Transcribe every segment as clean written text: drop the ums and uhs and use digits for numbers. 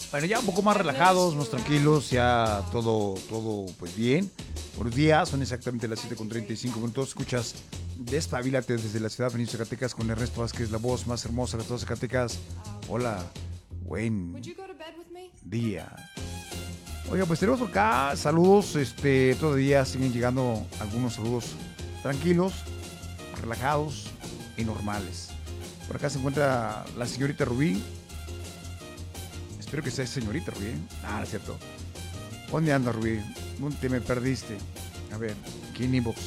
Bueno, ya un poco más relajados, más tranquilos, ya todo pues bien. Buenos días, son exactamente las 7:35 minutos. Escuchas Despabilate desde la ciudad de Benito, Zacatecas, con Ernesto Vázquez, la voz más hermosa de todas Zacatecas. Hola, buen día. Oiga, pues tenemos acá saludos, todavía siguen llegando algunos saludos tranquilos, relajados y normales. Por acá se encuentra la señorita Rubí. Espero que sea señorita Rubí. No es cierto. ¿Dónde anda Rubí? ¿Dónde te me perdiste? A ver, aquí en inbox.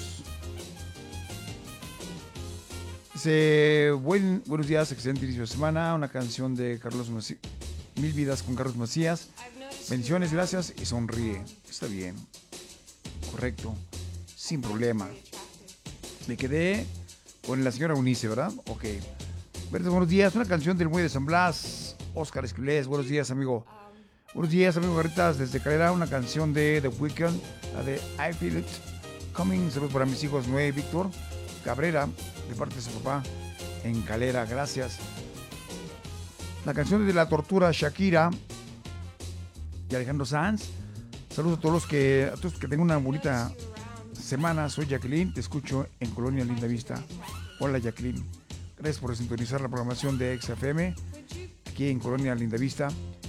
Dice, buenos días, excelente inicio de semana. Una canción de Carlos Macías. Mil vidas con Carlos Macías. Bendiciones, gracias y sonríe. Está bien. Correcto. Sin problema. Me quedé con la señora Unice, ¿verdad? Ok. Buenos días. Una canción del Muelle de San Blas. Oscar Esquiles. Buenos días, amigo. Buenos días, amigo Garritas. Desde Calera, una canción de The Weeknd, la de I Feel It Coming. Saludos para mis hijos Noé y Víctor Cabrera, de parte de su papá, en Calera. Gracias. La canción de La Tortura, Shakira y Alejandro Sanz. Saludos a todos que tengan una bonita semana. Soy Jacqueline, te escucho en Colonia Linda Vista. Hola, Jacqueline. Gracias por sintonizar la programación de XFM aquí en Colonia Linda Vista.